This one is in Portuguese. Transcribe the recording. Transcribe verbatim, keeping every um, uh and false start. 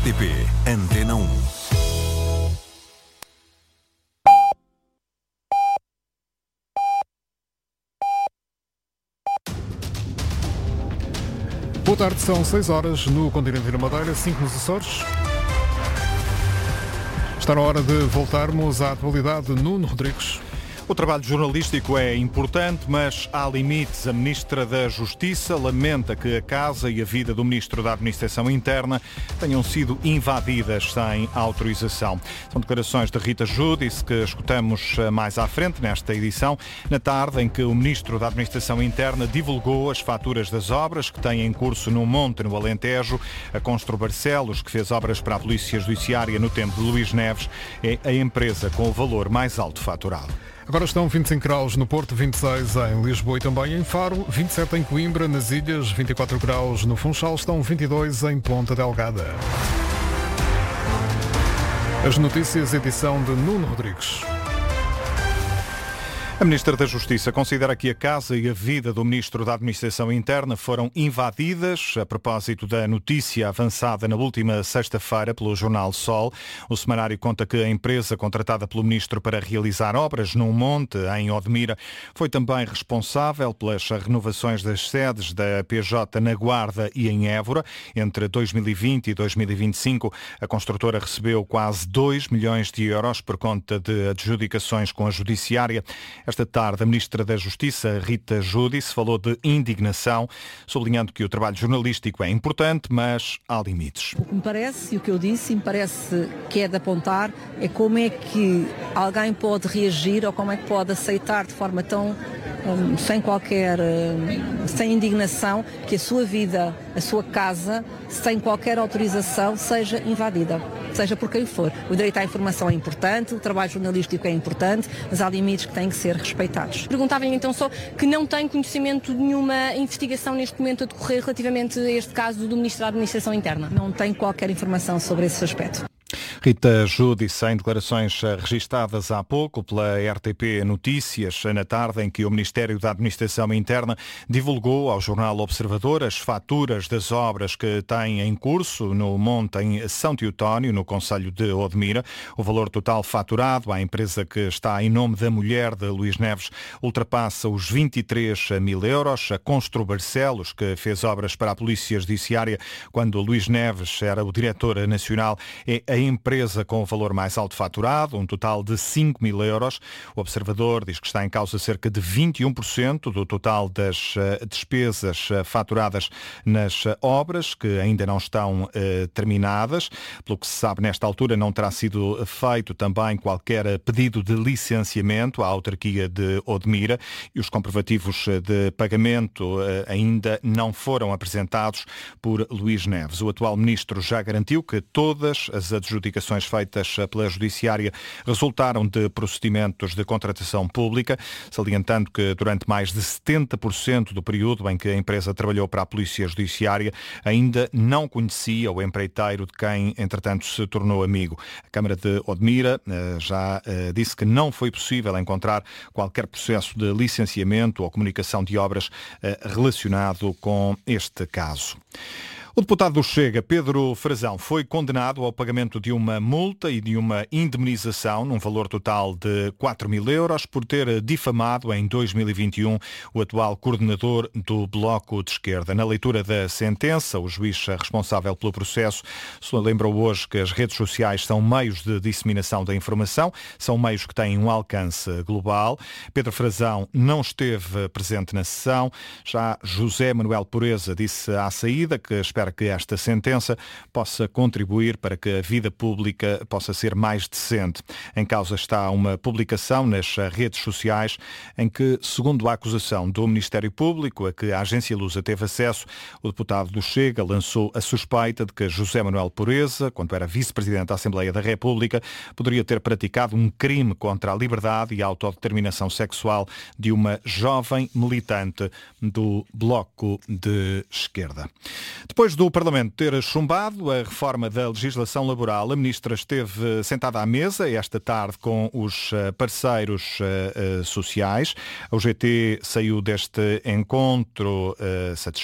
T P Antena um. Boa tarde, são seis horas no continente da Madeira, cinco nos Açores. Está na hora de voltarmos à atualidade. Nuno Rodrigues. O trabalho jornalístico é importante, mas há limites. A Ministra da Justiça lamenta que a casa e a vida do Ministro da Administração Interna tenham sido invadidas sem autorização. São declarações de Rita Giudice que escutamos mais à frente nesta edição, na tarde em que o Ministro da Administração Interna divulgou as faturas das obras que têm em curso no Monte, no Alentejo. A Constru Barcelos, que fez obras para a Polícia Judiciária no tempo de Luís Neves, é a empresa com o valor mais alto faturado. Agora estão vinte e cinco graus no Porto, vinte e seis em Lisboa e também em Faro, vinte e sete em Coimbra, nas Ilhas, vinte e quatro graus no Funchal, estão vinte e dois em Ponta Delgada. As notícias, edição de Nuno Rodrigues. A Ministra da Justiça considera que a casa e a vida do Ministro da Administração Interna foram invadidas a propósito da notícia avançada na última sexta-feira pelo jornal Sol. O semanário conta que a empresa contratada pelo Ministro para realizar obras num monte em Odmira foi também responsável pelas renovações das sedes da P J na Guarda e em Évora. Entre dois mil e vinte e dois mil e vinte e cinco, a construtora recebeu quase dois milhões de euros por conta de adjudicações com a Judiciária. Esta tarde, a Ministra da Justiça, Rita Giudice, falou de indignação, sublinhando que o trabalho jornalístico é importante, mas há limites. O que me parece, e o que eu disse, me parece que é de apontar, é como é que alguém pode reagir ou como é que pode aceitar de forma tão, um, sem qualquer, um, sem indignação, que a sua vida, a sua casa, sem qualquer autorização, seja invadida. Seja por quem for. O direito à informação é importante, o trabalho jornalístico é importante, mas há limites que têm que ser respeitados. Perguntava-lhe então só que não tem conhecimento de nenhuma investigação neste momento a decorrer relativamente a este caso do Ministro da Administração Interna. Não tenho qualquer informação sobre esse aspecto. Rita Giudice, em declarações registadas há pouco pela R T P Notícias, na tarde em que o Ministério da Administração Interna divulgou ao jornal Observador as faturas das obras que têm em curso no Monte em São Teotónio, no concelho de Odmira. O valor total faturado à empresa que está em nome da mulher de Luís Neves ultrapassa os vinte e três mil euros. A Constru Barcelos, que fez obras para a Polícia Judiciária quando Luís Neves era o diretor nacional, é a empresa com o valor mais alto faturado, um total de cinco mil euros. O Observador diz que está em causa cerca de vinte e um por cento do total das uh, despesas uh, faturadas nas uh, obras, que ainda não estão uh, terminadas. Pelo que se sabe, nesta altura não terá sido feito também qualquer pedido de licenciamento à autarquia de Odmira e os comprovativos de pagamento uh, ainda não foram apresentados por Luís Neves. O atual ministro já garantiu que todas as adjudicações feitas pela Judiciária resultaram de procedimentos de contratação pública, salientando que durante mais de setenta por cento do período em que a empresa trabalhou para a Polícia Judiciária ainda não conhecia o empreiteiro de quem, entretanto, se tornou amigo. A Câmara de Odmira já disse que não foi possível encontrar qualquer processo de licenciamento ou comunicação de obras relacionado com este caso. O deputado do Chega, Pedro Frazão, foi condenado ao pagamento de uma multa e de uma indemnização num valor total de quatro mil euros por ter difamado em dois mil e vinte e um o atual coordenador do Bloco de Esquerda. Na leitura da sentença, o juiz responsável pelo processo lembrou hoje que as redes sociais são meios de disseminação da informação, são meios que têm um alcance global. Pedro Frazão não esteve presente na sessão. Já José Manuel Pureza disse à saída que espera que esta sentença possa contribuir para que a vida pública possa ser mais decente. Em causa está uma publicação nas redes sociais em que, segundo a acusação do Ministério Público, a que a agência Lusa teve acesso, o deputado do Chega lançou a suspeita de que José Manuel Pureza, quando era vice-presidente da Assembleia da República, poderia ter praticado um crime contra a liberdade e a autodeterminação sexual de uma jovem militante do Bloco de Esquerda. Depois do Parlamento ter chumbado a reforma da legislação laboral, a Ministra esteve sentada à mesa esta tarde com os parceiros sociais. O G T saiu deste encontro satisfeito